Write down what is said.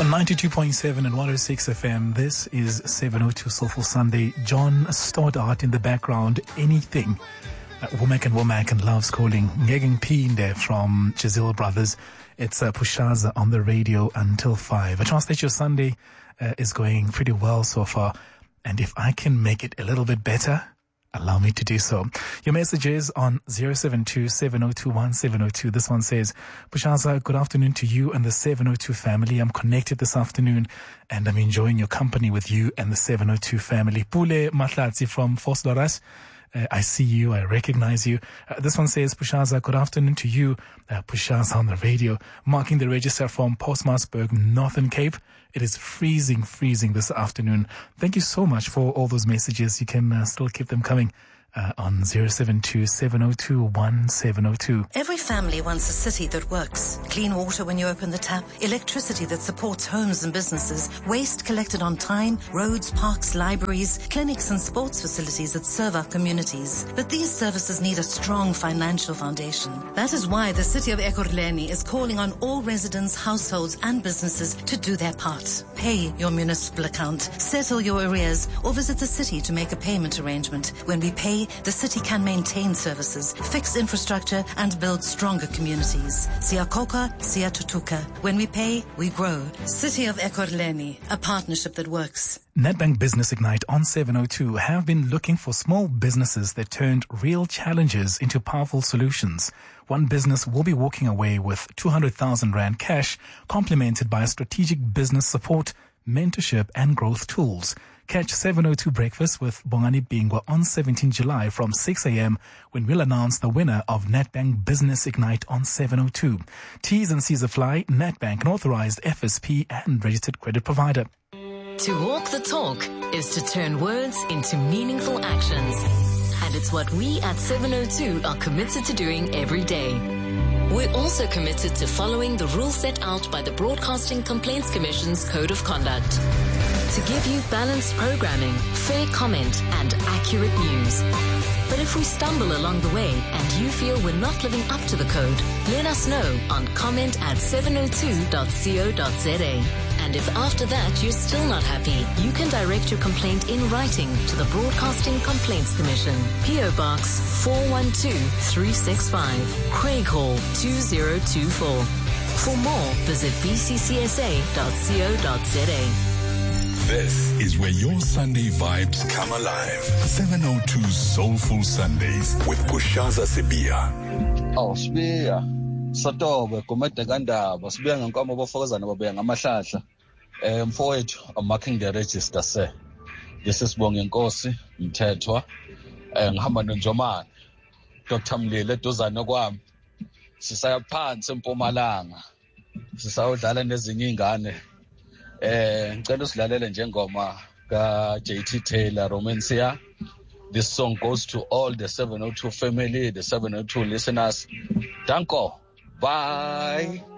On 92.7 and 106 FM, this is 702 Soulful Sunday. John Stoddart in the background. Anything. Womack and Womack and Love's Calling. Ngegeng P in there from Jazil Brothers. It's Pushaza on the radio until 5. I trust that your Sunday is going pretty well so far. And if I can make it a little bit better, allow me to do so. Your message is on 072-702-1702. This one says, Pushaza, good afternoon to you and the 702 family. I'm connected this afternoon and I'm enjoying your company with you and the 702 family. Pule Matlatsi from Fosloras. I see you. I recognize you. This one says, Pushaza, good afternoon to you. Pushaza on the radio, marking the register from Postmarsburg, Northern Cape. It is freezing this afternoon. Thank you so much for all those messages. You can still keep them coming on 072-702-1702. Every family wants a city that works. Clean water when you open the tap, electricity that supports homes and businesses, waste collected on time, roads, parks, libraries, clinics and sports facilities that serve our communities. But these services need a strong financial foundation. That is why the City of Ekurhuleni is calling on all residents, households and businesses to do their part. Pay your municipal account, settle your arrears, or visit the city to make a payment arrangement. When we pay, the city can maintain services, fix infrastructure, and build stronger communities. Siyakhokha, Siyathuthukha. When we pay, we grow. City of Ekurhuleni, a partnership that works. Nedbank Business Ignite on 702 have been looking for small businesses that turned real challenges into powerful solutions. One business will be walking away with 200,000 Rand cash, complemented by strategic business support, mentorship, and growth tools. Catch 702 Breakfast with Bongani Bingwa on 17 July from 6 a.m. when we'll announce the winner of Nedbank Business Ignite on 702. T's and C's apply. Nedbank, an authorized FSP and registered credit provider. To walk the talk is to turn words into meaningful actions. And it's what we at 702 are committed to doing every day. We're also committed to following the rules set out by the Broadcasting Complaints Commission's Code of Conduct. To give you balanced programming, fair comment, and accurate news. But if we stumble along the way and you feel we're not living up to the code, let us know on comment@702.co.za. And if after that you're still not happy, you can direct your complaint in writing to the Broadcasting Complaints Commission, PO Box 412365, Craig Hall 2024. For more, visit bccsa.co.za. This is where your Sunday vibes come alive. 702 Soulful Sundays with Pushaza Sibia. Oh, Sibia. Satobe kumede kandaba sibuya ngenkomo bafokazana babuya ngamahlahla. Mfowethu I'm marking the register sir. This is Bonge Nkosi Mthethwa. Ngihamba noNjomani. Dr. Mlile eduzane kwami. Sisaya phansi eMpumalanga. Sisayodlala nezinye ingane. Ngicela usilalele njengoma ka JT Taylor Romancia. This song goes to all the 702 family, the 702 listeners. Danko. Bye.